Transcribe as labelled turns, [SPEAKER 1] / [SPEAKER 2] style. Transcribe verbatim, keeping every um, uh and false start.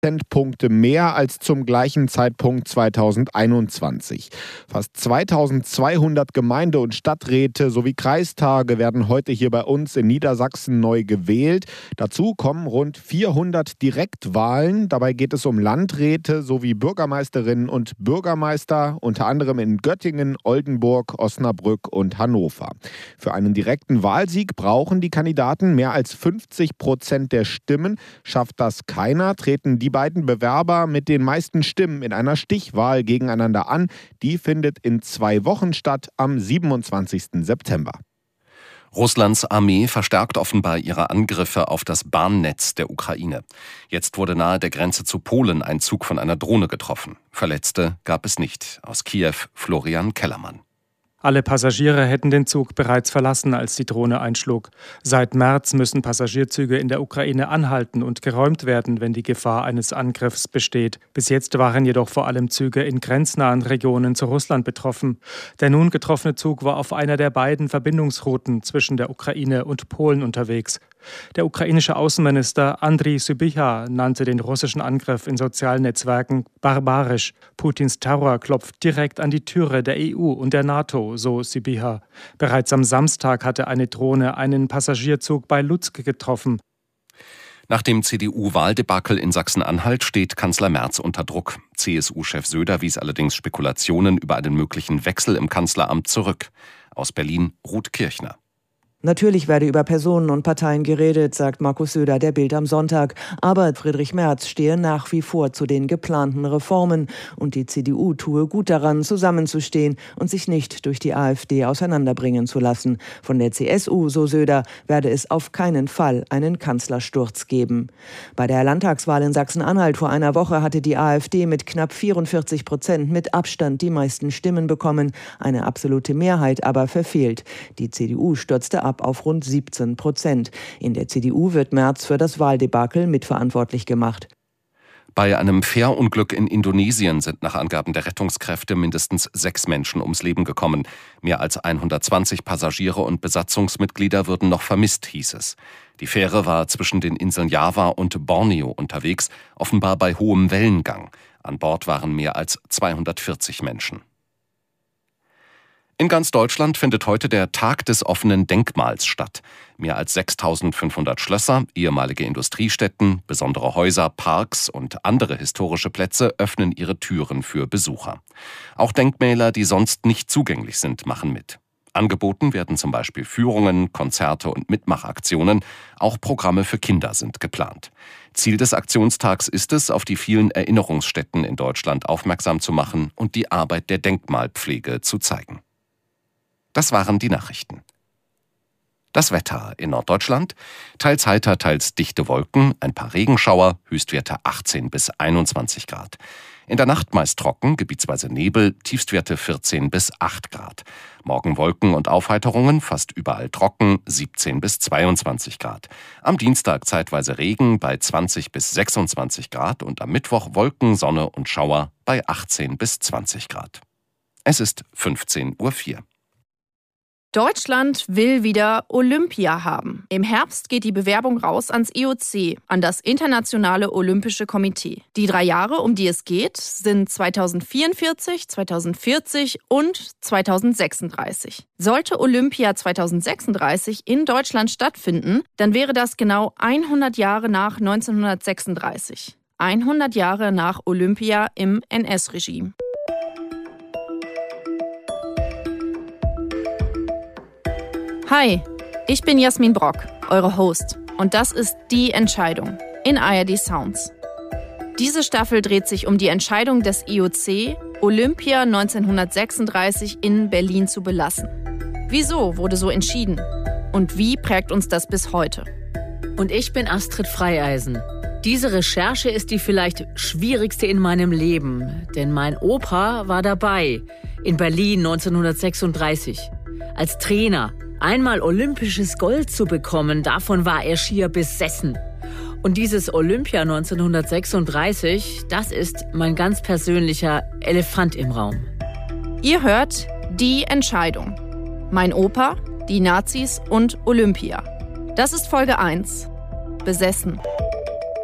[SPEAKER 1] Prozentpunkte mehr als zum gleichen Zeitpunkt zweitausendeinundzwanzig. Fast zweitausendzweihundert Gemeinde- und Stadträte sowie Kreistage werden heute hier bei uns in Niedersachsen neu gewählt. Dazu kommen rund vierhundert Direktwahlen. Dabei geht es um Landräte sowie Bürgermeisterinnen und Bürgermeister, unter anderem in Göttingen, Oldenburg, Osnabrück und Hannover. Für einen direkten Wahlsieg brauchen die Kandidaten mehr als fünfzig Prozent der Stimmen. Schafft das keiner, treten die beiden Bewerber mit den meisten Stimmen in einer Stichwahl gegeneinander an. Die findet in zwei Wochen statt, am siebenundzwanzigsten September.
[SPEAKER 2] Russlands Armee verstärkt offenbar ihre Angriffe auf das Bahnnetz der Ukraine. Jetzt wurde nahe der Grenze zu Polen ein Zug von einer Drohne getroffen. Verletzte gab es nicht. Aus Kiew Florian Kellermann.
[SPEAKER 3] Alle Passagiere hätten den Zug bereits verlassen, als die Drohne einschlug. Seit März müssen Passagierzüge in der Ukraine anhalten und geräumt werden, wenn die Gefahr eines Angriffs besteht. Bis jetzt waren jedoch vor allem Züge in grenznahen Regionen zu Russland betroffen. Der nun getroffene Zug war auf einer der beiden Verbindungsrouten zwischen der Ukraine und Polen unterwegs. Der ukrainische Außenminister Andriy Sybiha nannte den russischen Angriff in sozialen Netzwerken barbarisch. Putins Terror klopft direkt an die Türe der E U und der NATO, so Sybiha. Bereits am Samstag hatte eine Drohne einen Passagierzug bei Lutsk getroffen.
[SPEAKER 2] Nach dem C D U-Wahldebakel in Sachsen-Anhalt steht Kanzler Merz unter Druck. C S U-Chef Söder wies allerdings Spekulationen über einen möglichen Wechsel im Kanzleramt zurück. Aus Berlin Ruth Kirchner.
[SPEAKER 4] Natürlich werde über Personen und Parteien geredet, sagt Markus Söder der Bild am Sonntag. Aber Friedrich Merz stehe nach wie vor zu den geplanten Reformen. Und die C D U tue gut daran, zusammenzustehen und sich nicht durch die AfD auseinanderbringen zu lassen. Von der C S U, so Söder, werde es auf keinen Fall einen Kanzlersturz geben. Bei der Landtagswahl in Sachsen-Anhalt vor einer Woche hatte die AfD mit knapp vierundvierzig Prozent mit Abstand die meisten Stimmen bekommen. Eine absolute Mehrheit aber verfehlt. Die C D U stürzte ab auf rund siebzehn Prozent. In der C D U wird Merz für das Wahldebakel mitverantwortlich gemacht.
[SPEAKER 2] Bei einem Fährunglück in Indonesien sind nach Angaben der Rettungskräfte mindestens sechs Menschen ums Leben gekommen. Mehr als hundertzwanzig Passagiere und Besatzungsmitglieder würden noch vermisst, hieß es. Die Fähre war zwischen den Inseln Java und Borneo unterwegs, offenbar bei hohem Wellengang. An Bord waren mehr als zweihundertvierzig Menschen. In ganz Deutschland findet heute der Tag des offenen Denkmals statt. Mehr als sechstausendfünfhundert Schlösser, ehemalige Industriestätten, besondere Häuser, Parks und andere historische Plätze öffnen ihre Türen für Besucher. Auch Denkmäler, die sonst nicht zugänglich sind, machen mit. Angeboten werden zum Beispiel Führungen, Konzerte und Mitmachaktionen. Auch Programme für Kinder sind geplant. Ziel des Aktionstags ist es, auf die vielen Erinnerungsstätten in Deutschland aufmerksam zu machen und die Arbeit der Denkmalpflege zu zeigen. Das waren die Nachrichten. Das Wetter in Norddeutschland: teils heiter, teils dichte Wolken, ein paar Regenschauer, Höchstwerte achtzehn bis einundzwanzig Grad. In der Nacht meist trocken, gebietsweise Nebel, Tiefstwerte vierzehn bis acht Grad. Morgen Wolken und Aufheiterungen, fast überall trocken, siebzehn bis zweiundzwanzig Grad. Am Dienstag zeitweise Regen bei zwanzig bis sechsundzwanzig Grad und am Mittwoch Wolken, Sonne und Schauer bei achtzehn bis zwanzig Grad. Es ist fünfzehn Uhr vier.
[SPEAKER 5] Deutschland will wieder Olympia haben. Im Herbst geht die Bewerbung raus ans I O C, an das Internationale Olympische Komitee. Die drei Jahre, um die es geht, sind zweitausendvierundvierzig, zweitausendvierzig und zweitausendsechsunddreißig. Sollte Olympia zweitausendsechsunddreißig in Deutschland stattfinden, dann wäre das genau hundert Jahre nach neunzehnhundertsechsunddreißig. hundert Jahre nach Olympia im N S-Regime. Hi, ich bin Jasmin Brock, eure Host, und das ist Die Entscheidung in A R D Sounds. Diese Staffel dreht sich um die Entscheidung des I O C, Olympia neunzehnhundertsechsunddreißig in Berlin zu belassen. Wieso wurde so entschieden? Und wie prägt uns das bis heute?
[SPEAKER 6] Und ich bin Astrid Freieisen. Diese Recherche ist die vielleicht schwierigste in meinem Leben, denn mein Opa war dabei in Berlin neunzehnhundertsechsunddreißig als Trainer. Einmal olympisches Gold zu bekommen, davon war er schier besessen. Und dieses Olympia neunzehnhundertsechsunddreißig, das ist mein ganz persönlicher Elefant im Raum.
[SPEAKER 5] Ihr hört Die Entscheidung. Mein Opa, die Nazis und Olympia. Das ist Folge eins. Besessen.